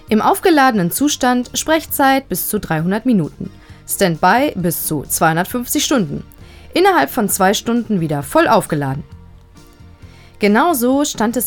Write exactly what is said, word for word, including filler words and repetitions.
Im aufgeladenen Zustand Sprechzeit bis zu dreihundert Minuten, Standby bis zu zweihundertfünfzig Stunden, innerhalb von zwei Stunden wieder voll aufgeladen. Genauso stand es